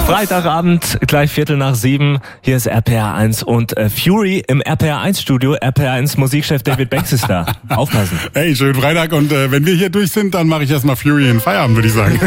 Freitagabend, gleich 6:45. Hier ist RPR 1 und Fury im RPR 1 Studio. RPR 1 Musikchef David Becks ist da. Aufpassen. Hey, schönen Freitag und wenn wir hier durch sind, dann mache ich erstmal Fury in Feierabend, würde ich sagen.